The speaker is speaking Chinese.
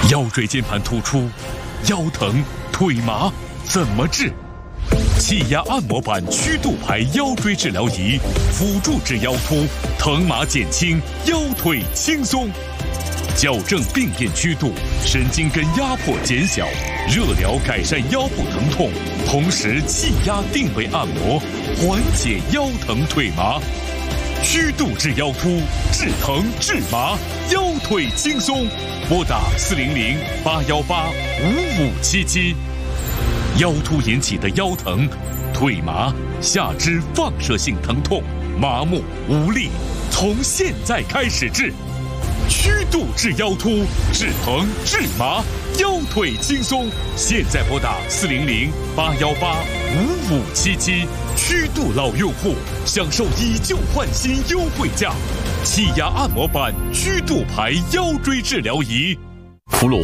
腰椎间盘突出、腰疼、腿麻怎么治？气压按摩板曲度排腰椎治疗仪，辅助治腰突，疼麻减轻，腰腿轻松。矫正病变曲度，神经根压迫减小，热疗改善腰部疼痛，同时气压定位按摩，缓解腰疼腿麻。曲度治腰突，治疼治麻，腰腿轻松。拨打400-818-5577。腰突引起的腰疼、腿麻、下肢放射性疼痛、麻木无力，从现在开始治。曲度治腰突，治疼治麻，腰腿轻松。现在拨打400-818-5577。曲度老用户享受以旧换新优惠价，气压按摩板曲度排腰椎治疗仪。